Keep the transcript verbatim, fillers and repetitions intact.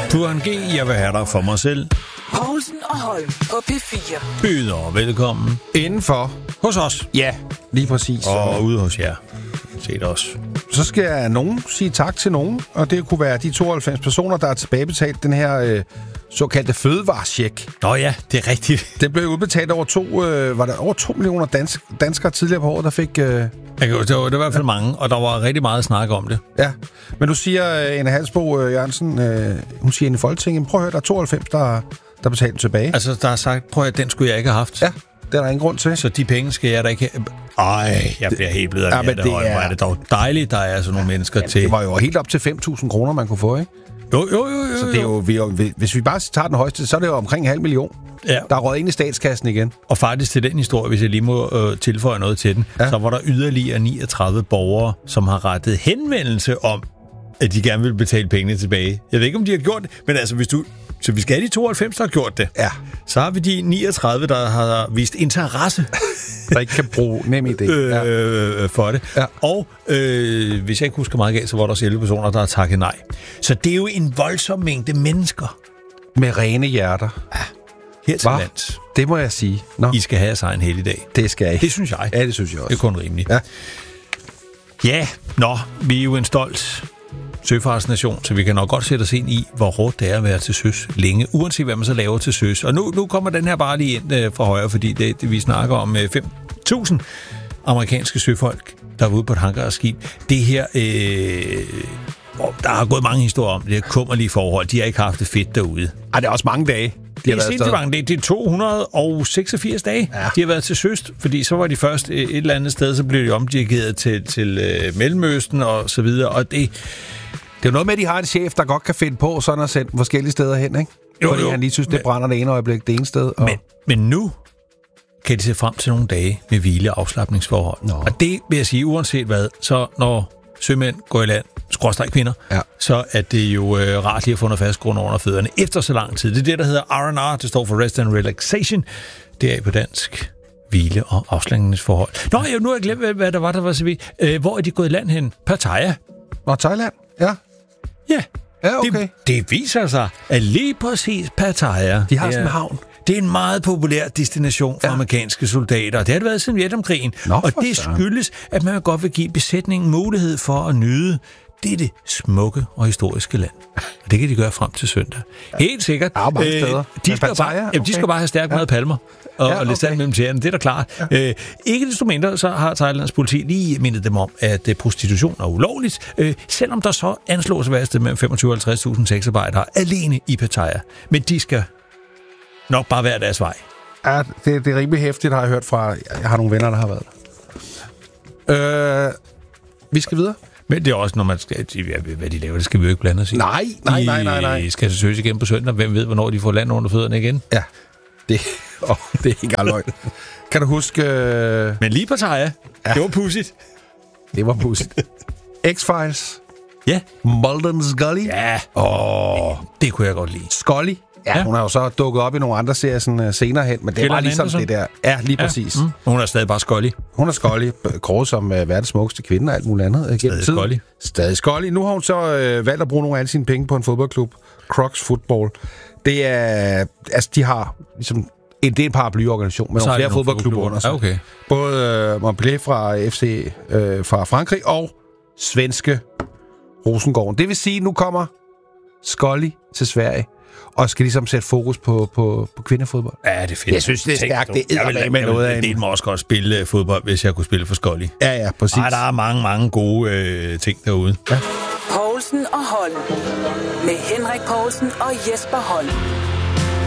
Burhan G, jeg vil have dig for mig selv. Poulsen og Holm på P fire. Byder velkommen. Indenfor. Hos os. Ja, lige præcis. Og ude hos jer. Set os. Så skal nogen sige tak til nogen, og det kunne være de tooghalvfems personer, der har tilbagebetalt den her øh, såkaldte fødevarecheck. Nå ja, det er rigtigt. Det blev udbetalt over to, øh, var der over to millioner dansk, danskere tidligere på året, der fik... Øh... Det var, det var i hvert fald mange, og der var rigtig meget snak om det. Ja, men du siger, øh, Anne Halsbo øh, Jørgensen, øh, hun siger ind i Folketinget, prøv at høre, der er tooghalvfems, der, der betalte tilbage. Altså, der er sagt, prøv at den skulle jeg ikke have haft. Ja, det er der ingen grund til. Så de penge skal jeg da ikke have. Ej, jeg bliver helt blevet af ja, men det er... er det dog dejligt, der er sådan nogle mennesker Jamen, til. Det var jo helt op til fem tusind kroner, man kunne få, ikke? Jo, jo, jo, jo. Så det er jo, vi, jo, hvis vi bare tager den højeste, så er det jo omkring en halv million. Ja. Der er røget ind i statskassen igen. Og faktisk til den historie, hvis jeg lige må øh, tilføje noget til den, ja. Så var der yderligere niogtredive borgere, som har rettet henvendelse om, at de gerne vil betale pengene tilbage. Jeg ved ikke, om de har gjort det, men altså, hvis du... Så vi skal have de tooghalvfems, der har gjort det. Ja. Så har vi de niogtredive, der har vist interesse. Der ikke kan bruge nem idé. Ja. øh, for det. Ja. Og øh, hvis jeg ikke husker meget galt, så var der også elleve personer, der har takket nej. Så det er jo en voldsom mængde mennesker. Med rene hjerter. Ja. Her til lands. Det må jeg sige. Nå. I skal have sig en helligdag. Det skal jeg. Det synes jeg. Ja, det synes jeg også. Det er kun rimeligt. Ja. Ja, nå, vi er jo en stolt søfartsnation, så vi kan nok godt sætte os ind i, hvor hårdt det er at være til søs længe, uanset hvad man så laver til søs. Og nu, nu kommer den her bare lige ind øh, fra højre, fordi det, det vi snakker om øh, fem tusind amerikanske søfolk, der er ude på et hangarskib. Det her, øh, der har gået mange historier om det her kummerlige forhold. De har ikke haft det fedt derude. Ej, det er også mange dage. De det er sindssygt mange dage. Det er to hundrede og seksogfirs dage, ja. De har været til søs, fordi så var de først et eller andet sted, så blev de omdirigeret til, til øh, Mellemøsten og så videre, og det... Det er jo noget med, at de har en chef, der godt kan finde på sådan at sende forskellige steder hen, ikke? Jo, fordi jo, han lige synes, det men, brænder det ene øjeblik det ene sted. Og... Men, men nu kan de se frem til nogle dage med hvile og afslapningsforhold. Nå. Og det vil jeg sige, uanset hvad, så når sømænd går i land, skråstreg kvinder, ja. Så er det jo øh, rart lige at få noget fast grund under fødderne efter så lang tid. Det er det, der hedder R and R, det står for Rest and Relaxation. Det er på dansk hvile- og afslapningsforhold. Nå, jeg, nu har jeg glemt, hvad, hvad der var, der var så vidt. Øh, hvor er de gået i land hen? Pattaya. Nå, Thailand? Ja. Ja, ja okay. det, det viser sig, at lige præcis Pattaya... De har sådan en havn. Det er en meget populær destination for ja. amerikanske soldater. Det har det været siden Vietnamkrigen. Og det skyldes, at man godt vil give besætningen mulighed for at nyde dette smukke og historiske land. Og det kan de gøre frem til søndag. Helt sikkert. Ja, mange steder. Øh, de, skal bare, okay. jamen, de skal bare have stærkt med ja. palmer og, ja, okay. og lidt stand mellem tæerne. Det er da klart. Ja. Øh, ikke desto mindre, så har Thailands politi lige mindet dem om, at uh, prostitution er ulovligt, øh, selvom der så anslås at være et sted mellem femogtyve og halvtreds tusind sexarbejdere alene i Pattaya. Men de skal nok bare være deres vej. Ja, det, det er rimelig hæftigt, har jeg hørt fra... Jeg har nogle venner, der har været der. Øh, vi skal videre. Men det er også, når man skal... Hvad de laver, det skal vi jo ikke blande os i. Nej, nej, nej, nej, nej. De skal søges igen på søndag. Hvem ved, hvornår de får land under fødderne igen? Ja, det, oh, det er ikke engang løgn. Kan du huske... Øh... Men lige Pattaya, ja. Det var pudsigt. Det var pudsigt. X-Files. Ja. Mulder Scully. Ja. Åh, oh. Det kunne jeg godt lide. Scully. Ja, ja, hun har jo så dukket op i nogle andre serier sådan, uh, senere hen, men det er bare ligesom Anderson. Det der. Ja, lige ja. præcis. Mm. Hun er stadig bare Scully. Hun er Scully, kåret som uh, verdens smukkeste kvinde og alt muligt andet. Uh, stadig Scully. Stadig Scully. Nu har hun så uh, valgt at bruge nogle af alle sine penge på en fodboldklub, Crocs Football. Det er, altså de har ligesom en del paraplyorganisation med nogle flere fodboldklubber under sig. Ja, okay. Både uh, Montpellier fra F C uh, fra Frankrig og svenske Rosengården. Det vil sige, at nu kommer Scully til Sverige og skal ligesom sætte fokus på, på, på kvindefodbold. Ja, det er fedt. Jeg synes, det er stærkt. Det er med, med noget af en... Det må også godt spille fodbold, hvis jeg kunne spille for Scully. Ja, ja, præcis. Ej, der er mange, mange gode øh, ting derude. Ja. Poulsen og Holm. Med Henrik Poulsen og Jesper Holm.